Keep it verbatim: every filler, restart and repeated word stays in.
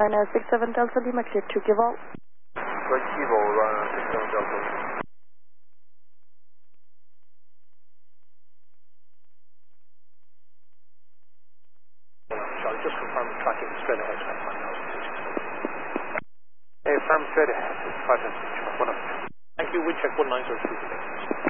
Rhino six seven Delta Lima, clear to give out. Right, Kivo, Rhino six seven Delta. Charlie, just confirm tracking straight ahead. Hey, firm straight ahead. five nine six, one up. Thank you, we check one nine zero two.